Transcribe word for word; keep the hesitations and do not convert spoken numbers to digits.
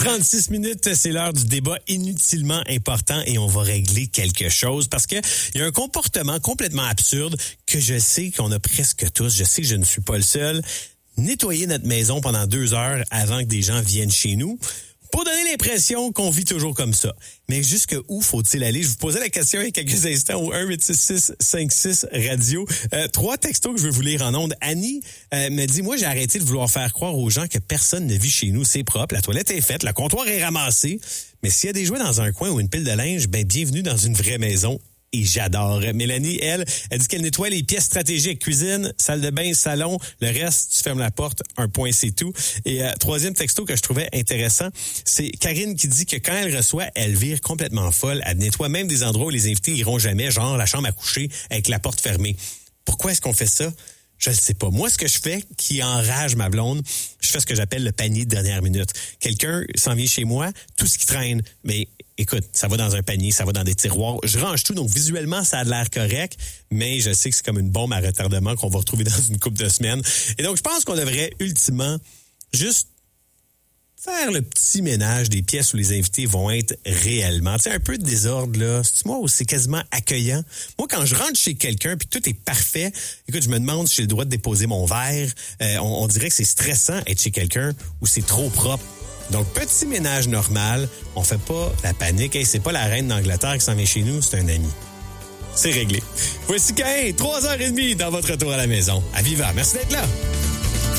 trente-six minutes, c'est l'heure du débat inutilement important et on va régler quelque chose parce que il y a un comportement complètement absurde que je sais qu'on a presque tous. Je sais que je ne suis pas le seul. Nettoyer notre maison pendant deux heures avant que des gens viennent chez nous pour donner l'impression qu'on vit toujours comme ça. Mais jusque où faut-il aller? Je vous posais la question il y a quelques instants au un huit six six cinq six radio. Euh, trois textos que je veux vous lire en ondes. Annie euh, me dit, moi, j'ai arrêté de vouloir faire croire aux gens que personne ne vit chez nous. C'est propre, la toilette est faite, le comptoir est ramassé. Mais s'il y a des jouets dans un coin ou une pile de linge, ben bienvenue dans une vraie maison. Et j'adore. Mélanie, elle, elle dit qu'elle nettoie les pièces stratégiques. Cuisine, salle de bain, salon. Le reste, tu fermes la porte. Un point, c'est tout. Et euh, troisième texto que je trouvais intéressant, c'est Karine qui dit que quand elle reçoit, elle vire complètement folle. Elle nettoie même des endroits où les invités iront jamais, genre la chambre à coucher avec la porte fermée. Pourquoi est-ce qu'on fait ça? Je ne sais pas. Moi, ce que je fais qui enrage ma blonde, je fais ce que j'appelle le panier de dernière minute. Quelqu'un s'en vient chez moi, tout ce qui traîne, mais écoute, ça va dans un panier, ça va dans des tiroirs. Je range tout, donc visuellement, ça a l'air correct, mais je sais que c'est comme une bombe à retardement qu'on va retrouver dans une couple de semaines. Et donc, je pense qu'on devrait ultimement juste faire le petit ménage des pièces où les invités vont être réellement. Tu sais, un peu de désordre, là. C'est moi où c'est quasiment accueillant. Moi, quand je rentre chez quelqu'un puis tout est parfait, écoute, je me demande si j'ai le droit de déposer mon verre. Euh, on, on dirait que c'est stressant être chez quelqu'un où c'est trop propre. Donc, petit ménage normal, on fait pas la panique. Hey, c'est pas la reine d'Angleterre qui s'en vient chez nous, c'est un ami. C'est réglé. Voici Caïn, trois heures trente dans votre retour à la maison. À Viva, merci d'être là.